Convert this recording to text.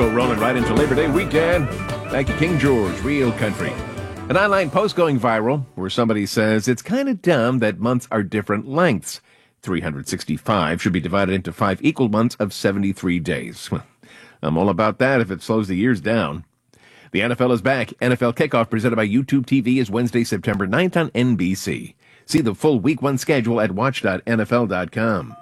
Show rolling right into Labor Day weekend. Thank you, King George, Real Country. An online post going viral where somebody says it's kind of dumb that months are different lengths. 365 should be divided into 5 equal months of 73 days. I'm all about that if it slows the years down. The NFL is back. NFL Kickoff presented by YouTube TV is Wednesday, September 9th on NBC. See the full Week 1 schedule at watch.nfl.com.